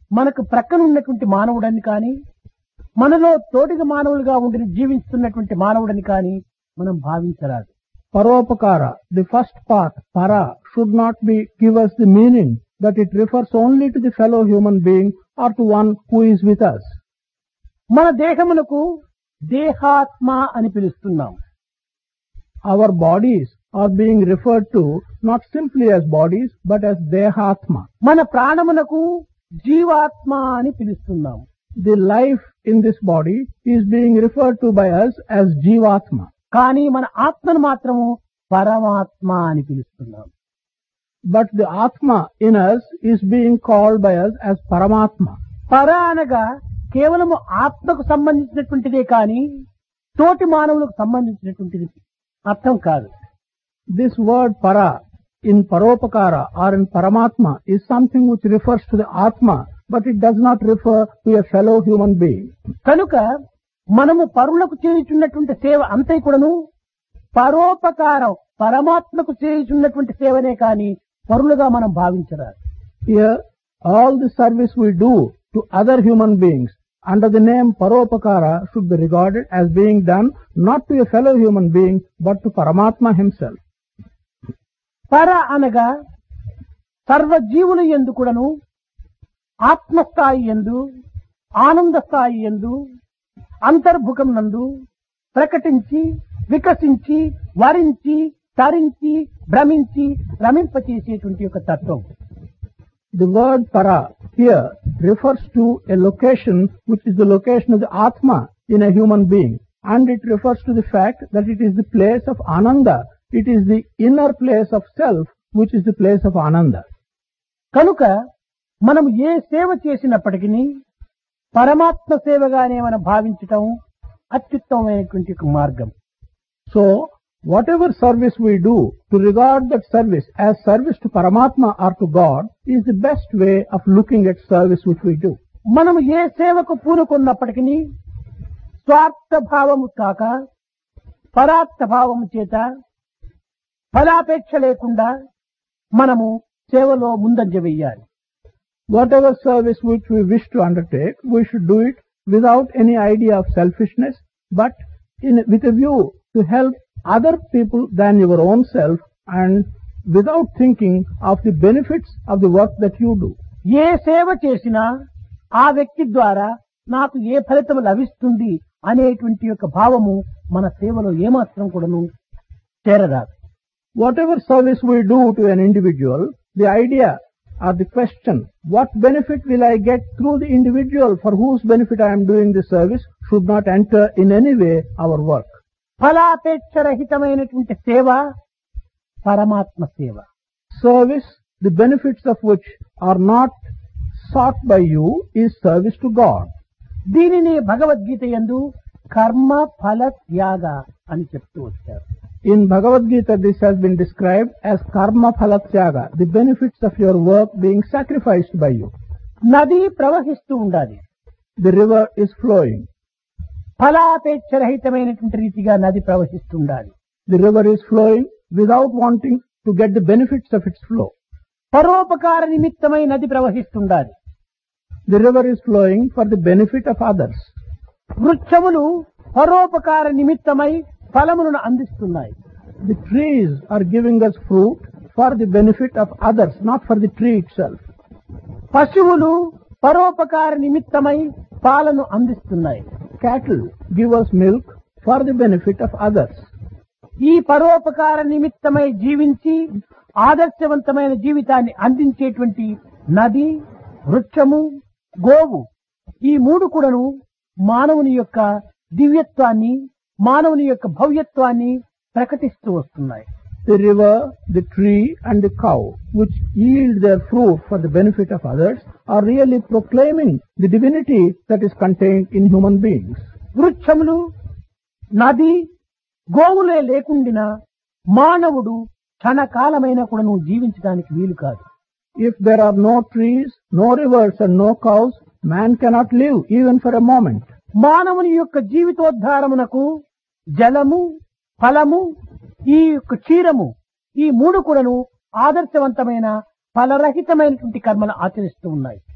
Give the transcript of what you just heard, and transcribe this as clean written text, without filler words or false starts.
మనకు ప్రక్కన ఉన్నటువంటి మానవుడని కానీ మనలో తోటిగా మానవులుగా ఉండి జీవిస్తున్నటువంటి మానవుడని కానీ మనం భావించరాదు. Paropakara, the first part, para, should not be give us the meaning that it refers only to the fellow human being or to one who is with us. మన దేహమునకు దేహాత్మ అని పిలుస్తున్నాం. Our bodies are being referred to not simply as bodies but as dehatma. మన ప్రాణమునకు జీవాత్మ అని పిలుస్తున్నాం. The life in this body is being referred to by us as jivatma. కానీ మన ఆత్మను మాత్రము పరమాత్మ అని పిలుస్తున్నాం. But the atma in us is being called by us as paramatma. పర అనగా కేవలము ఆత్మకు సంబంధించినటువంటిదే కానీ తోటి మానవులకు సంబంధించినటువంటిది అర్థం కాదు. This word para in paropakara or in paramatma is something which refers to the atma, but it does not refer to a fellow human being. కనుక మనము పరులకు చేయుచున్నటువంటి సేవ అంతే కూడాను పరోపకారం పరమాత్మకు చేయుచున్నటువంటి సేవనే కానీ పరులుగా మనం భావించరాదు. Here, all the service we do to other human beings under the name paropakara should be regarded as being done not to a fellow human being but to Paramatma himself. పర అనగా సర్వజీవుల యందు కూడాను ఆత్మస్థాయి యందు ఆనంద స్థాయి యందు అంతర్భుకం నందు ప్రకటించి వికసించి వరించి తరించి భ్రమించి రమింపచేసేటువంటి ఒక తత్వం. The word para here refers to a location which is the location of the Atma in a human being, and it refers to the fact that it is the place of Ananda. It is the inner place of self which is the place of Ananda. కనుక మనం ఏ సేవ చేసినప్పటికీ పరమాత్మ సేవగానే మనం భావించటం అత్యుత్తమమైనటువంటి ఒక మార్గం. So, whatever service we do, to regard that service as service to Paramatma or to God is the best way of looking at service which we do. మనం ఏ సేవకు పూనుకున్నప్పటికీ స్వార్థ భావము కాక పరార్థ భావము చేత ఫలాపేక్ష లేకుండా మనము సేవలో ముందంజ వెయ్యాలి. Whatever service which we wish to undertake, we should do it without any idea of selfishness, but with a view to help other people than your own self and without thinking of the benefits of the work that you do. ఏ సేవ చేసినా ఆ వ్యక్తి ద్వారా నాకు ఏ ఫలితం లభిస్తుంది అనేటువంటి యొక్క భావము మన సేవలో ఏమాత్రం కూడాను చేరరాదు. Whatever service we do to an individual, the idea or the question, what benefit will I get through the individual for whose benefit I am doing this service, should not enter in any way our work. ఫలాపేక్ష రహితమైనటువంటి సేవ పరమాత్మ సేవ. Service, the benefits of which are not sought by you, is service to God. దీనిని భగవద్గీత యందు కర్మ ఫల త్యాగ అని చెప్తూ వచ్చారు. In Bhagavad Gita, this has been described as karma phala tyaga, the benefits of your work being sacrificed by you. నది ప్రవహిస్తూ ఉండాలి. The river is flowing. ఫలాపేక్ష రహితమైనటువంటి రీతిగా నది ప్రవహిస్తూ ఉండాలి. The river is flowing without wanting to get the benefits of its flow. పరోపకార నిమిత్తమై నది ప్రవహిస్తుండాలి. The river is flowing for the benefit of others. వృక్షములు పరోపకార నిమిత్తమై ఫలములను అందిస్తున్నాయి. The trees are giving us fruit for the benefit of others, not for the tree itself. పశువులు పరోపకార నిమిత్తమై పాలను అందిస్తున్నాయి. Cattle give us milk for the benefit of others. ఈ పరోపకార నిమిత్తమై జీవించి ఆదర్శవంతమైన జీవితాన్ని అందించేటువంటి నది, వృక్షము, గోవు ఈ మూడు కూడాను మానవుని యొక్క దివ్యత్వాన్ని మానవుని యొక్క భవ్యత్వాన్ని ప్రకటిస్తూ వస్తున్నాయి. The river, the tree and the cow, which yield their fruit for the benefit of others, are really proclaiming the divinity that is contained in human beings. వృక్షములు, నది, గోవులే లేకుండినా మానవుడు క్షణకాలమైన కూడాను జీవించడానికి వీలు కాదు. If there are no trees, no rivers and no cows, man cannot live even for a moment. మానవుని యొక్క జీవితోద్ధారమునకు జలము, ఫలము, ఈ యొక్క క్షీరము ఈ మూడు కూడాను ఆదర్శవంతమైన ఫలరహితమైనటువంటి కర్మలు ఆచరిస్తూ ఉన్నాయి.